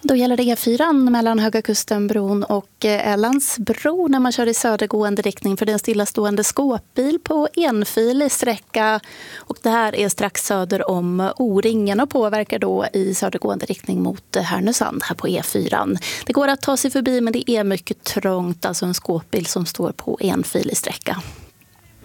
Då gäller det E4 mellan Höga Kustenbron och Älandsbro när man kör i södergående riktning för den stillastående skåpbil på enfilig sträcka. Och det här är strax söder om O-ringen och påverkar då i södergående riktning mot Härnösand här på E4. Det går att ta sig förbi men det är mycket trångt, alltså en skåpbil som står på enfilig sträcka.